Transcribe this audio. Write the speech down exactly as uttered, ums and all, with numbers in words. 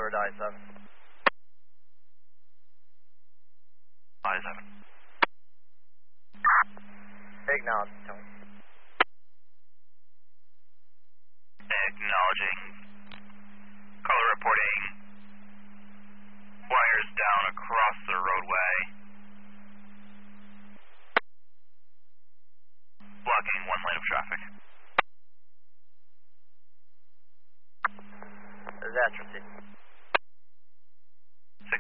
Color I seven. I seven. Acknowledge, Tony. Acknowledging. Color reporting. Wires down across the roadway. Blocking one lane of traffic. That's received.